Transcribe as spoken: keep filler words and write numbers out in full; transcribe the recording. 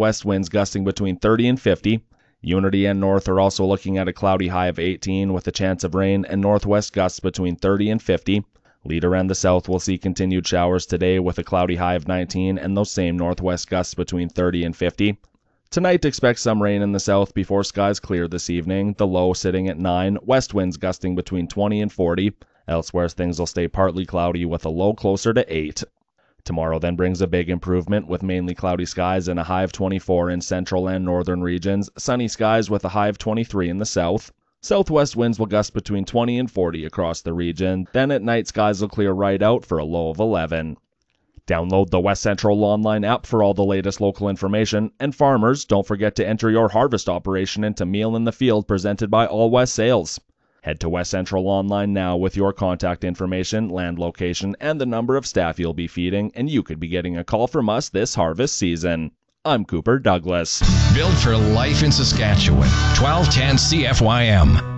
southwest winds gusting between thirty and fifty. Unity and North are also looking at a cloudy high of eighteen with a chance of rain and northwest gusts between thirty and fifty. Leader and the south will see continued showers today with a cloudy high of nineteen and those same northwest gusts between thirty and fifty. Tonight, expect some rain in the south before skies clear this evening, the low sitting at nine, west winds gusting between twenty and forty. Elsewhere, things will stay partly cloudy with a low closer to eight. Tomorrow then brings a big improvement with mainly cloudy skies and a high of twenty-four in central and northern regions, sunny skies with a high of twenty-three in the south. Southwest winds will gust between twenty and forty across the region. Then at night, skies will clear right out for a low of eleven. Download the West Central Online app for all the latest local information. And farmers, don't forget to enter your harvest operation into Meal in the Field presented by All West Sales. Head to West Central Online now with your contact information, land location, and the number of staff you'll be feeding, and you could be getting a call from us this harvest season. I'm Cooper Douglas. Built for life in Saskatchewan. twelve ten C F Y M.